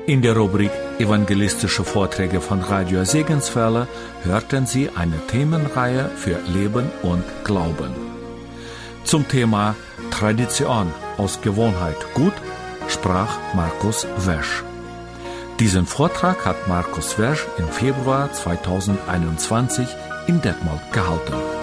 In der Rubrik Evangelistische Vorträge von Radio Segenswelle hörten Sie eine Themenreihe für Leben und Glauben. Zum Thema Tradition aus Gewohnheit gut sprach Markus Wesch. Diesen Vortrag hat Markus Wesch im Februar 2021 in Detmold gehalten.